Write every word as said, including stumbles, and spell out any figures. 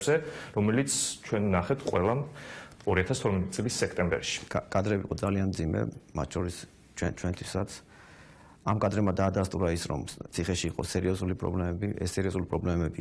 რომელიც ჩვენ ნახეთ ყველა ორი ათას თორმეტი წლის სექტემბერში. კადრები იყო ძალიან მძიმე, მათ შორის ჩვენ ჩვენთვისაც. ამ კადრებმა დაადასტურა ის, რომ ციხეში იყო სერიოზული პრობლემები, ეს სერიოზული პრობლემები